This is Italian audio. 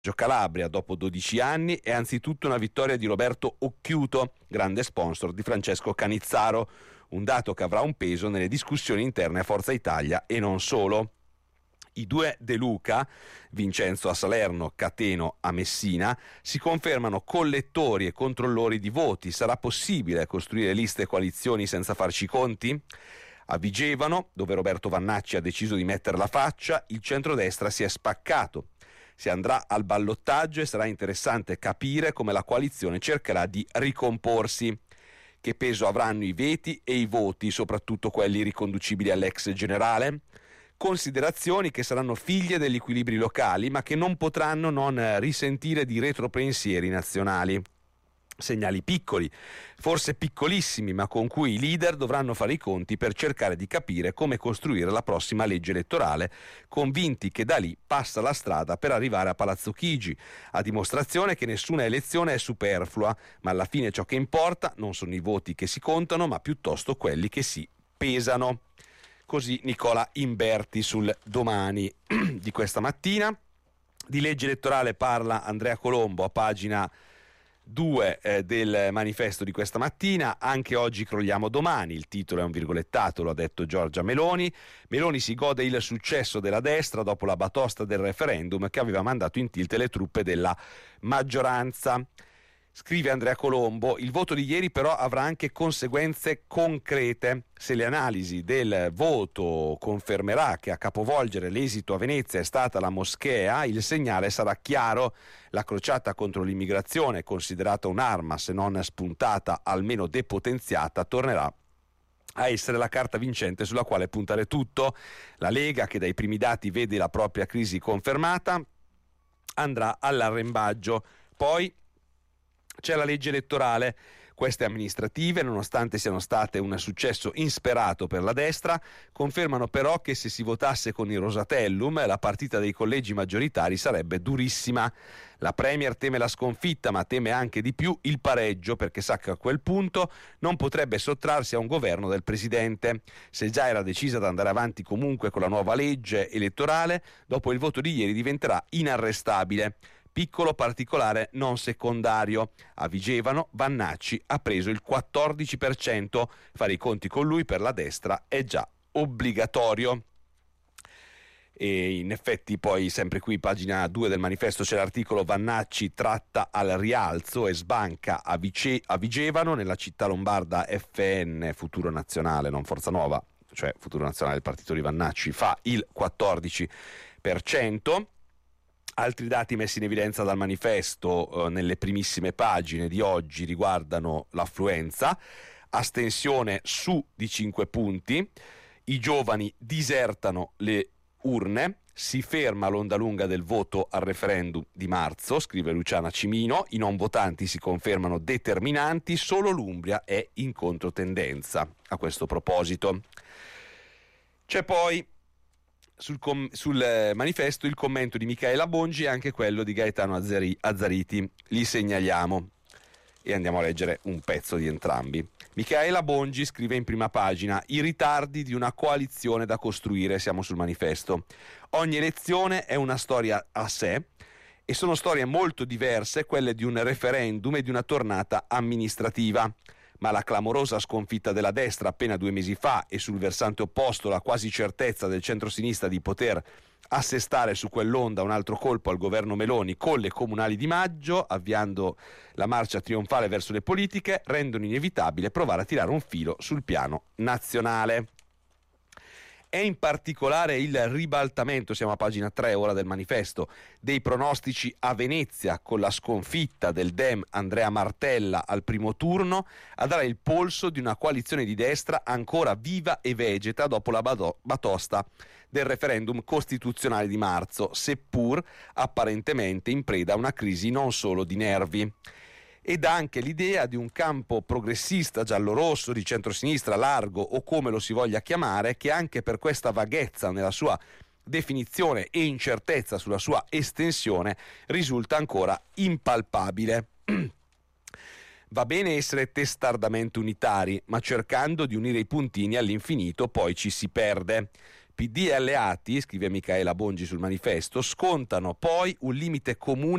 Calabria dopo 12 anni è anzitutto una vittoria di Roberto Occhiuto, grande sponsor di Francesco Canizzaro, un dato che avrà un peso nelle discussioni interne a Forza Italia e non solo. I due De Luca, Vincenzo a Salerno, Cateno a Messina, si confermano collettori e controllori di voti. Sarà possibile costruire liste e coalizioni senza farci i conti? A Vigevano, dove Roberto Vannacci ha deciso di mettere la faccia, il centrodestra si è spaccato. Si andrà al ballottaggio e sarà interessante capire come la coalizione cercherà di ricomporsi. Che peso avranno i veti e i voti, soprattutto quelli riconducibili all'ex generale? Considerazioni che saranno figlie degli equilibri locali, ma che non potranno non risentire di retropensieri nazionali. Segnali piccoli, forse piccolissimi, ma con cui i leader dovranno fare i conti per cercare di capire come costruire la prossima legge elettorale, convinti che da lì passa la strada per arrivare a Palazzo Chigi, a dimostrazione che nessuna elezione è superflua, ma alla fine ciò che importa non sono i voti che si contano, ma piuttosto quelli che si pesano. Così Nicola Imberti sul Domani di questa mattina. Di legge elettorale parla Andrea Colombo a pagina 2 del manifesto di questa mattina. Anche oggi crolliamo domani, il titolo è un virgolettato, lo ha detto Giorgia Meloni. Meloni si gode il successo della destra dopo la batosta del referendum che aveva mandato in tilt le truppe della maggioranza. Scrive Andrea Colombo, il voto di ieri però avrà anche conseguenze concrete. Se le analisi del voto confermerà che a capovolgere l'esito a Venezia è stata la moschea, il segnale sarà chiaro. La crociata contro l'immigrazione, considerata un'arma se non spuntata, almeno depotenziata, tornerà a essere la carta vincente sulla quale puntare tutto. La Lega, che dai primi dati vede la propria crisi confermata, andrà all'arrembaggio. Poi c'è la legge elettorale. Queste amministrative, nonostante siano state un successo insperato per la destra, confermano però che se si votasse con il Rosatellum la partita dei collegi maggioritari sarebbe durissima. La Premier teme la sconfitta, ma teme anche di più il pareggio, perché sa che a quel punto non potrebbe sottrarsi a un governo del Presidente. Se già era decisa ad andare avanti comunque con la nuova legge elettorale, dopo il voto di ieri diventerà inarrestabile. Piccolo particolare non secondario. A Vigevano Vannacci ha preso il 14%. Fare i conti con lui per la destra è già obbligatorio. E in effetti poi sempre qui pagina 2 del manifesto c'è l'articolo Vannacci tratta al rialzo e sbanca a Vigevano. Nella città lombarda FN, Futuro Nazionale, non Forza Nuova, cioè Futuro Nazionale, il partito di Vannacci, fa il 14%. Altri dati messi in evidenza dal manifesto nelle primissime pagine di oggi riguardano l'affluenza, astensione su di 5 punti, i giovani disertano le urne, si ferma l'onda lunga del voto al referendum di marzo, scrive Luciana Cimino, i non votanti si confermano determinanti, solo l'Umbria è in controtendenza a questo proposito. C'è poi sul manifesto il commento di Michaela Bongi e anche quello di Gaetano Azzariti. Li segnaliamo e andiamo a leggere un pezzo di entrambi. Michaela Bongi scrive in prima pagina: i ritardi di una coalizione da costruire, siamo sul manifesto. Ogni elezione è una storia a sé e sono storie molto diverse quelle di un referendum e di una tornata amministrativa. Ma la clamorosa sconfitta della destra appena 2 mesi fa e sul versante opposto la quasi certezza del centrosinistra di poter assestare su quell'onda un altro colpo al governo Meloni con le comunali di maggio, avviando la marcia trionfale verso le politiche, rendono inevitabile provare a tirare un filo sul piano nazionale. È in particolare il ribaltamento, siamo a pagina 3 ora del manifesto, dei pronostici a Venezia con la sconfitta del Dem Andrea Martella al primo turno a dare il polso di una coalizione di destra ancora viva e vegeta dopo la batosta del referendum costituzionale di marzo, seppur apparentemente in preda a una crisi non solo di nervi. Ed anche l'idea di un campo progressista giallorosso di centrosinistra largo o come lo si voglia chiamare, che anche per questa vaghezza nella sua definizione e incertezza sulla sua estensione risulta ancora impalpabile. Va bene essere testardamente unitari, ma cercando di unire i puntini all'infinito poi ci si perde. PD e alleati, scrive Micaela Bongi sul manifesto, scontano poi un limite comune